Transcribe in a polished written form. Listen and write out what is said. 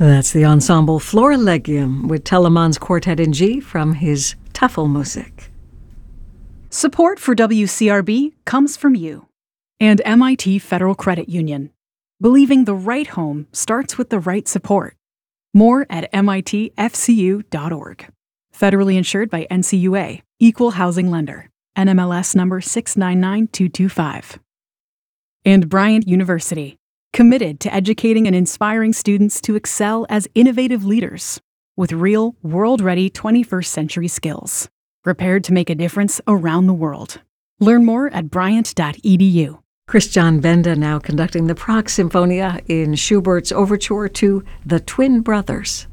That's the ensemble Florlegium with Telemann's Quartet in G from his Tafelmusik. Support for WCRB comes from you and MIT Federal Credit Union. Believing the right home starts with the right support. More at mitfcu.org. Federally insured by NCUA, Equal Housing Lender, NMLS number 699225. And Bryant University, committed to educating and inspiring students to excel as innovative leaders with real, world-ready 21st century skills, prepared to make a difference around the world. Learn more at bryant.edu. Christian Benda now conducting the Prague Symphonia in Schubert's overture to The Twin Brothers.